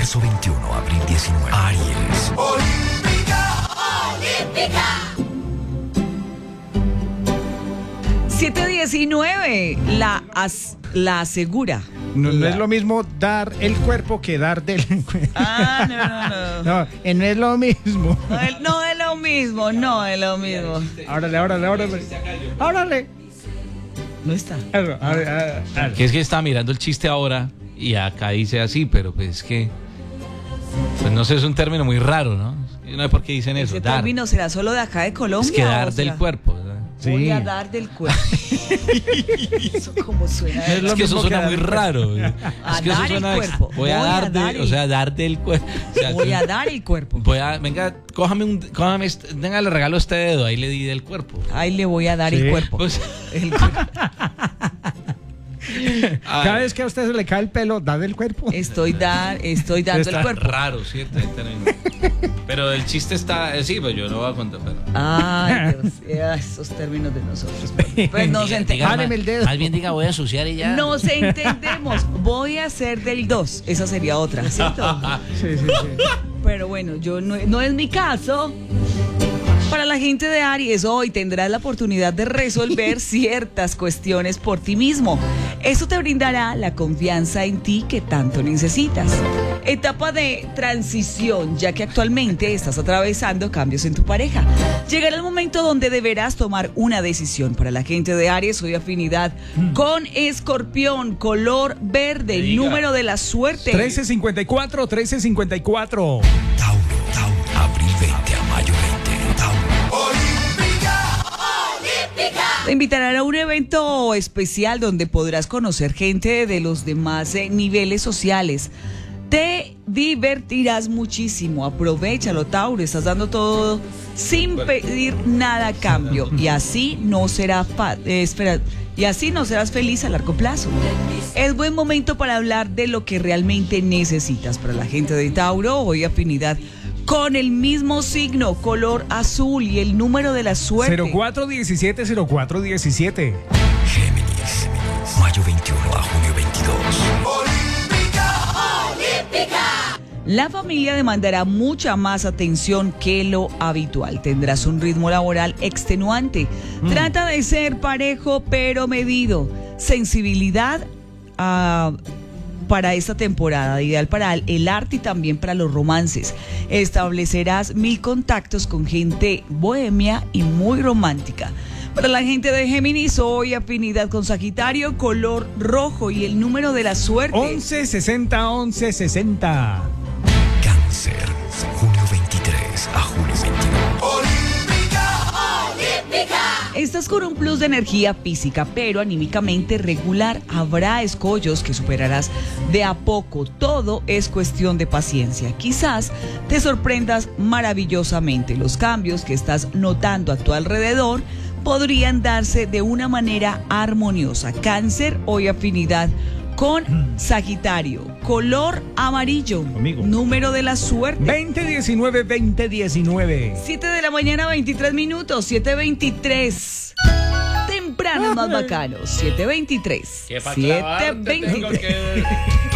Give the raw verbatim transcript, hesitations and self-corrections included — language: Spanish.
Marzo veintiuno, abril diecinueve. Aries. Olímpica, olímpica. siete diecinueve, la, as, la asegura. No, no es lo mismo dar el cuerpo que dar del cuerpo. Ah, no, no, no. No, eh, no es lo mismo. No es, no es lo mismo, no es lo mismo. Árale, árale, árale. Árale. No está. Eso, árale, árale, árale. Que es que estaba mirando el chiste ahora y acá dice así, pero pues es que, pues no sé, es un término muy raro, ¿no? No sé por qué dicen eso. ¿Ese Dar. término será solo de acá de Colombia? Es que dar o del será? cuerpo, ¿verdad? Voy Sí. a dar del cuerpo. Eso como suena. Es lo Es que eso mismo suena que muy dar el raro. A Es que eso dar el suena. cuerpo. Voy a Voy a dar, de- dar el- o sea, dar del cuerpo. O sea, Voy que- a dar el cuerpo. Voy a, venga, cójame un, cójame, este- venga, le regalo este dedo, ahí le di del cuerpo. Ahí le voy a dar Sí. el cuerpo. Pues, El cuerpo. Cada vez que a usted se le cae el pelo, da del cuerpo. Estoy, dar, estoy dando el está cuerpo. raro, ¿cierto? El término. Pero el chiste está, eh, sí, pues yo no voy a contar, pero. Ay, Dios, eh, esos términos de nosotros. Pues, pues nos, Diga- ente- diga, Páreme más- el dedo. Más bien diga, voy a ensuciar y ya. nos entendemos. Voy a hacer del dos. Esa sería otra, ¿cierto? Sí, sí, sí. Pero bueno, yo no, no es mi caso. Para la gente de Aries, hoy tendrás la oportunidad de resolver ciertas cuestiones por ti mismo. Eso te brindará la confianza en ti que tanto necesitas. Etapa de transición, ya que actualmente estás atravesando cambios en tu pareja. Llegará el momento donde deberás tomar una decisión. Para la gente de Aries, hoy afinidad con Escorpión, color verde, Diga. número de la suerte. trece cincuenta y cuatro, trece cincuenta y cuatro. Tauro, Tauro, abril veinte a mayo veinte. Tauro. Olímpica, olímpica. Te invitarán a un evento especial donde podrás conocer gente de los demás eh, niveles sociales. Te divertirás muchísimo. Aprovéchalo, Tauro. Estás dando todo sin pedir nada a cambio. Y así no será fa- eh, espera, y así no serás feliz a largo plazo. Es buen momento para hablar de lo que realmente necesitas. Para la gente de Tauro, hoy afinidad con el mismo signo, color azul y el número de la suerte. cero cuatro diecisiete, cero cuatro diecisiete. Géminis, mayo veintiuno a junio veintidós. Olímpica, olímpica. La familia demandará mucha más atención que lo habitual. Tendrás un ritmo laboral extenuante. Trata de ser parejo pero medido. Sensibilidad ah, para esta temporada, ideal para el arte y también para los romances. Establecerás mil contactos con gente bohemia y muy romántica. Para la gente de Géminis, hoy afinidad con Sagitario, color rojo y el número de la suerte. once sesenta, once sesenta. Cáncer, junio veintitrés a julio veintidós. Olímpica, olímpica. Estás con un plus de energía física, pero anímicamente regular. Habrá escollos que superarás de a poco. Todo es cuestión de paciencia. Quizás te sorprendas maravillosamente. Los cambios que estás notando a tu alrededor podrían darse de una manera armoniosa. Cáncer, hoy afinidad con Sagitario, color amarillo, Conmigo. número de la suerte. veinte diecinueve, veinte diecinueve. siete de la mañana, veintitrés minutos, siete veintitrés. Tempranos más bacanos, siete veintitrés. Que pa' siete clavarte tengo veintitrés. que-